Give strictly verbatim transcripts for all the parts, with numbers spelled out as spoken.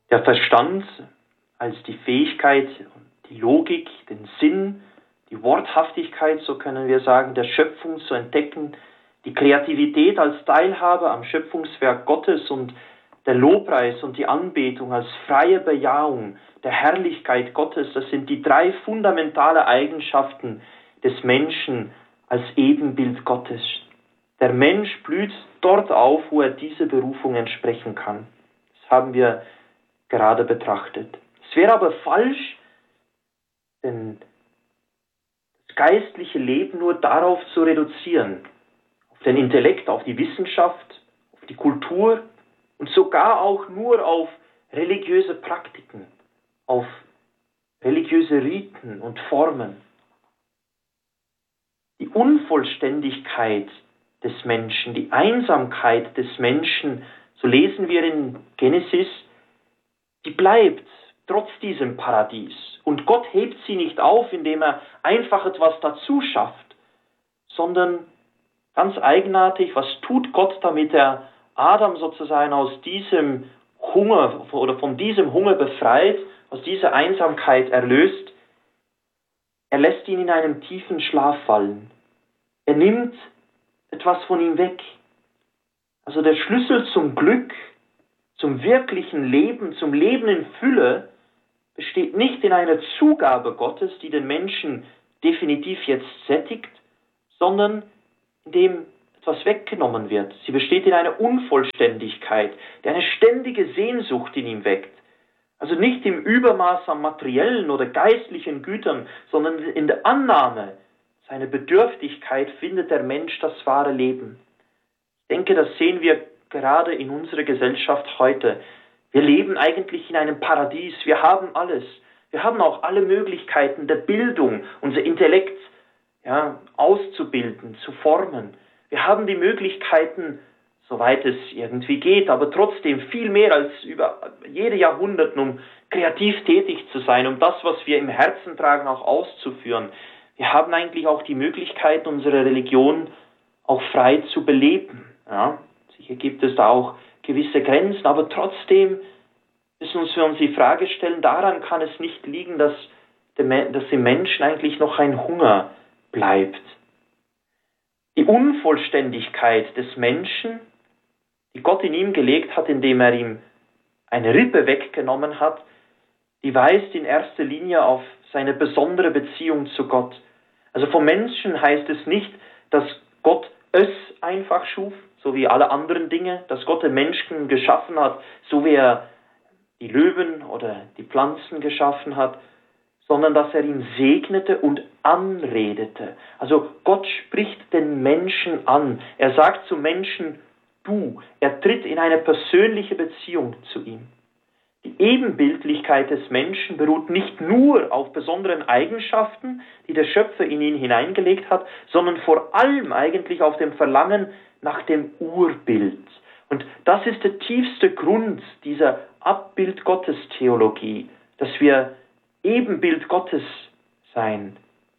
Der Verstand als die Fähigkeit, die Logik, den Sinn, die Worthaftigkeit, so können wir sagen, der Schöpfung zu entdecken, die Kreativität als Teilhabe am Schöpfungswerk Gottes und der Lobpreis und die Anbetung als freie Bejahung der Herrlichkeit Gottes, das sind die drei fundamentale Eigenschaften des Menschen als Ebenbild Gottes. Der Mensch blüht dort auf, wo er diese Berufung entsprechen kann. Das haben wir gerade betrachtet. Es wäre aber falsch, denn das geistliche Leben nur darauf zu reduzieren, auf den Intellekt, auf die Wissenschaft, auf die Kultur und sogar auch nur auf religiöse Praktiken, auf religiöse Riten und Formen. Die Unvollständigkeit des Menschen, die Einsamkeit des Menschen, so lesen wir in Genesis, die bleibt trotz diesem Paradies. Und Gott hebt sie nicht auf, indem er einfach etwas dazu schafft, sondern ganz eigenartig, was tut Gott, damit er Adam sozusagen aus diesem Hunger oder von diesem Hunger befreit, aus dieser Einsamkeit erlöst? Er lässt ihn in einen tiefen Schlaf fallen. Er nimmt etwas von ihm weg. Also der Schlüssel zum Glück, zum wirklichen Leben, zum Leben in Fülle, besteht nicht in einer Zugabe Gottes, die den Menschen definitiv jetzt sättigt, sondern indem etwas weggenommen wird. Sie besteht in einer Unvollständigkeit, die eine ständige Sehnsucht in ihm weckt. Also nicht im Übermaß an materiellen oder geistlichen Gütern, sondern in der Annahme seiner Bedürftigkeit findet der Mensch das wahre Leben. Ich denke, das sehen wir gerade in unserer Gesellschaft heute. Wir leben eigentlich in einem Paradies. Wir haben alles. Wir haben auch alle Möglichkeiten der Bildung, unser Intellekt ja, auszubilden, zu formen. Wir haben die Möglichkeiten, soweit es irgendwie geht, aber trotzdem viel mehr als über jede Jahrhundert, um kreativ tätig zu sein, um das, was wir im Herzen tragen, auch auszuführen. Wir haben eigentlich auch die Möglichkeit, unsere Religion auch frei zu beleben. Ja, sicher gibt es da auch gewisse Grenzen, aber trotzdem müssen wir uns die Frage stellen, daran kann es nicht liegen, dass, dass im Menschen eigentlich noch ein Hunger bleibt. Die Unvollständigkeit des Menschen, die Gott in ihm gelegt hat, indem er ihm eine Rippe weggenommen hat, die weist in erster Linie auf seine besondere Beziehung zu Gott. Also vom Menschen heißt es nicht, dass Gott es einfach schuf, so wie alle anderen Dinge, dass Gott den Menschen geschaffen hat, so wie er die Löwen oder die Pflanzen geschaffen hat, sondern dass er ihn segnete und anredete. Also Gott spricht den Menschen an. Er sagt zum Menschen, du. Er tritt in eine persönliche Beziehung zu ihm. Die Ebenbildlichkeit des Menschen beruht nicht nur auf besonderen Eigenschaften, die der Schöpfer in ihn hineingelegt hat, sondern vor allem eigentlich auf dem Verlangen nach dem Urbild. Und das ist der tiefste Grund dieser Abbild-Gottes-Theologie, dass wir Ebenbild Gottes sein.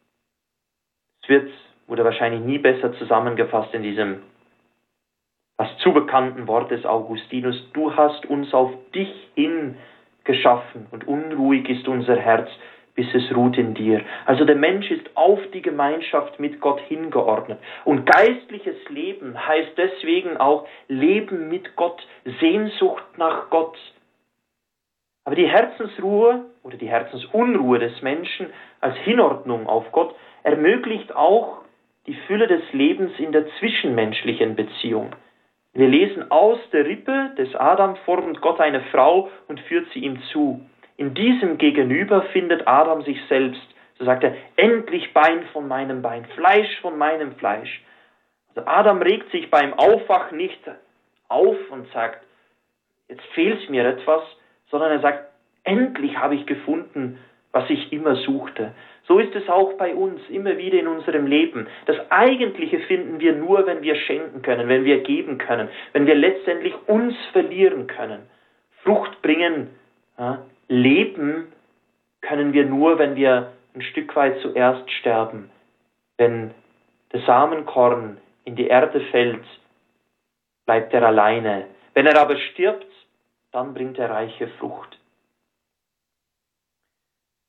Es wird, wurde wahrscheinlich nie besser zusammengefasst in diesem fast zu bekannten Wort des Augustinus: Du hast uns auf dich hin geschaffen und unruhig ist unser Herz, bis es ruht in dir. Also der Mensch ist auf die Gemeinschaft mit Gott hingeordnet. Und geistliches Leben heißt deswegen auch Leben mit Gott, Sehnsucht nach Gott. Aber die Herzensruhe oder die Herzensunruhe des Menschen als Hinordnung auf Gott ermöglicht auch die Fülle des Lebens in der zwischenmenschlichen Beziehung. Wir lesen, aus der Rippe des Adam formt Gott eine Frau und führt sie ihm zu. In diesem Gegenüber findet Adam sich selbst. So sagt er, endlich Bein von meinem Bein, Fleisch von meinem Fleisch. Also Adam regt sich beim Aufwachen nicht auf und sagt, jetzt fehlt mir etwas, sondern er sagt, endlich habe ich gefunden, was ich immer suchte. So ist es auch bei uns, immer wieder in unserem Leben. Das Eigentliche finden wir nur, wenn wir schenken können, wenn wir geben können, wenn wir letztendlich uns verlieren können. Frucht bringen, ja, Leben können wir nur, wenn wir ein Stück weit zuerst sterben. Wenn der Samenkorn in die Erde fällt, bleibt er alleine. Wenn er aber stirbt, dann bringt er reiche Frucht.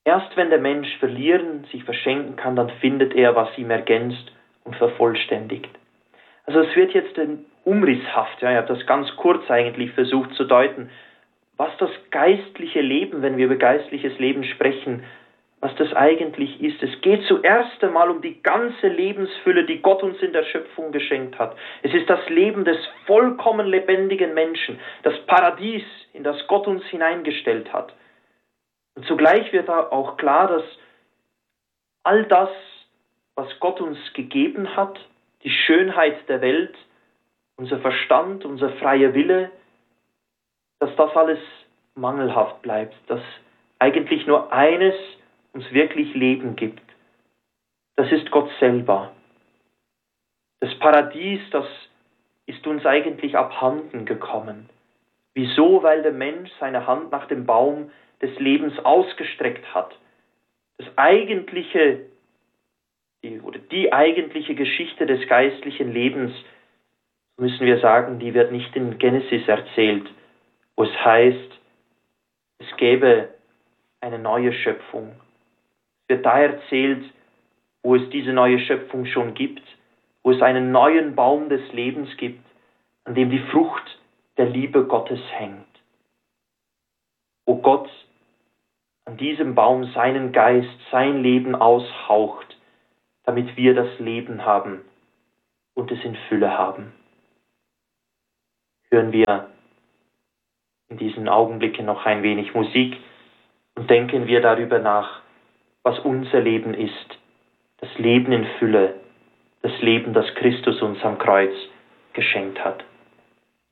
Erst wenn der Mensch verlieren, sich verschenken kann, dann findet er, was ihm ergänzt und vervollständigt. Also es wird jetzt umrisshaft, ja, ich habe das ganz kurz eigentlich versucht zu deuten, was das geistliche Leben, wenn wir über geistliches Leben sprechen, was das eigentlich ist. Es geht zuerst einmal um die ganze Lebensfülle, die Gott uns in der Schöpfung geschenkt hat. Es ist das Leben des vollkommen lebendigen Menschen, das Paradies, in das Gott uns hineingestellt hat. Und zugleich wird auch klar, dass all das, was Gott uns gegeben hat, die Schönheit der Welt, unser Verstand, unser freier Wille, dass das alles mangelhaft bleibt, dass eigentlich nur eines uns wirklich Leben gibt. Das ist Gott selber. Das Paradies, das ist uns eigentlich abhanden gekommen. Wieso? Weil der Mensch seine Hand nach dem Baum des Lebens ausgestreckt hat. Das eigentliche, die, oder die eigentliche Geschichte des geistlichen Lebens, müssen wir sagen, die wird nicht in Genesis erzählt, wo es heißt, es gäbe eine neue Schöpfung. Es wird da erzählt, wo es diese neue Schöpfung schon gibt, wo es einen neuen Baum des Lebens gibt, an dem die Frucht der Liebe Gottes hängt. Wo Gott an diesem Baum seinen Geist, sein Leben aushaucht, damit wir das Leben haben und es in Fülle haben. Hören wir in diesen Augenblicken noch ein wenig Musik und denken wir darüber nach, was unser Leben ist, das Leben in Fülle, das Leben, das Christus uns am Kreuz geschenkt hat.